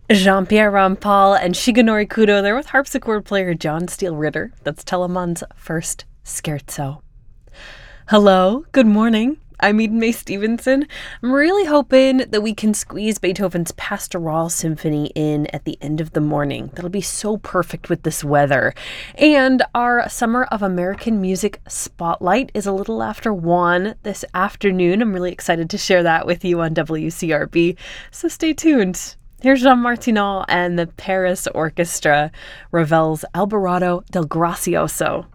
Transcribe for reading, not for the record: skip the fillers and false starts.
Jean-Pierre Rampal and Shigenori Kudo there with harpsichord player John Steele Ritter. That's Telemann's first scherzo. Hello, good morning. I'm Eden May Stevenson. I'm really hoping that we can squeeze Beethoven's Pastoral Symphony in at the end of the morning. That'll be so perfect with this weather. And our Summer of American Music Spotlight is a little after 1 this afternoon. I'm really excited to share that with you on WCRB, so stay tuned. Here's Jean Martinal and the Paris Orchestra, Ravel's Alborado del Gracioso.